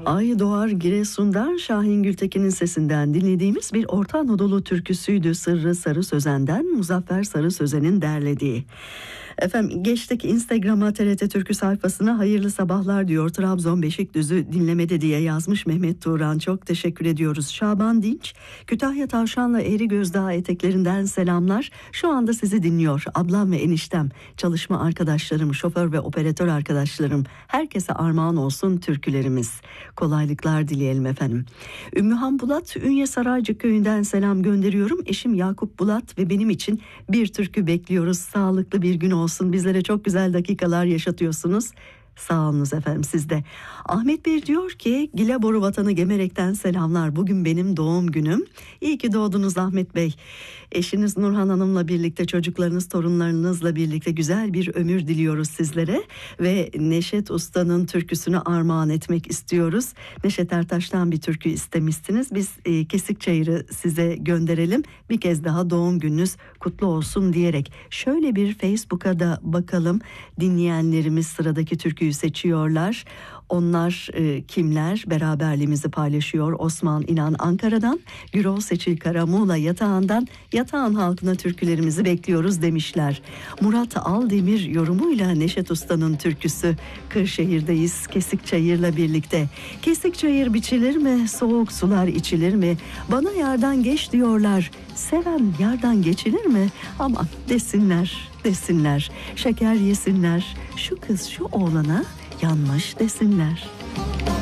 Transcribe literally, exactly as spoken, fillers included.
Ay Doğar Giresun'dan Şahin Gültekin'in sesinden dinlediğimiz bir Orta Anadolu türküsüydü. Sırrı Sarı Sözen'den Muzaffer Sarı Sözen'in derlediği. Efendim geçtik Instagram'a, T R T Türkü sayfasına. Hayırlı sabahlar diyor, Trabzon Beşikdüzü dinlemede diye yazmış Mehmet Turan. Çok teşekkür ediyoruz. Şaban Dinç, Kütahya Tavşanlı Eğri Gözdağ eteklerinden selamlar. Şu anda sizi dinliyor ablam ve eniştem, çalışma arkadaşlarım, şoför ve operatör arkadaşlarım. Herkese armağan olsun türkülerimiz. Kolaylıklar dileyelim efendim. Ümmühan Bulat, Ünye Saraycık köyünden selam gönderiyorum. Eşim Yakup Bulat ve benim için bir türkü bekliyoruz. Sağlıklı bir gün olsun. Olsun. Bizlere çok güzel dakikalar yaşatıyorsunuz. Sağ olunuz efendim, siz de. Ahmet Bey diyor ki Gilaboru vatanı Gemerek'ten selamlar. Bugün benim doğum günüm. İyi ki doğdunuz Ahmet Bey. Eşiniz Nurhan Hanım'la birlikte, çocuklarınız, torunlarınızla birlikte güzel bir ömür diliyoruz sizlere. Ve Neşet Usta'nın türküsünü armağan etmek istiyoruz. Neşet Ertaş'tan bir türkü istemiştiniz. Biz e, Kesik Çayır'ı size gönderelim. Bir kez daha doğum gününüz kutlu olsun diyerek. Şöyle bir Facebook'a da bakalım. Dinleyenlerimiz sıradaki türküyü seçiyorlar. Onlar e, kimler? Beraberliğimizi paylaşıyor. Osman İnan Ankara'dan, Gürol Seçil Kara Muğla Yatağan'dan, Yatağan halkına türkülerimizi bekliyoruz demişler. Murat Aldemir yorumuyla Neşet Usta'nın türküsü. Kırşehir'deyiz Kesik Çayır'la birlikte. Kesik çayır biçilir mi? Soğuk sular içilir mi? Bana yardan geç diyorlar. Seven yardan geçilir mi? Aman desinler, desinler. Şeker yesinler. Şu kız şu oğlana yanmış desinler.